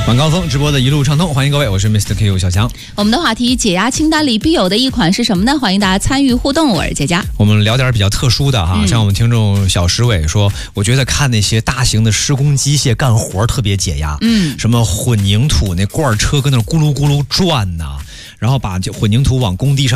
晚高峰直播的一路畅通，欢迎各位，我是 Mr. Q 小强。 我们的话题解压清单里必有的一款是什么呢？欢迎大家参与互动，我是佳佳。 我们聊点比较特殊的哈，像我们听众小石伟说，我觉得看那些大型的施工机械干活特别解压，什么混凝土那罐车跟那咕噜咕噜转呐，然后把混凝土往工地上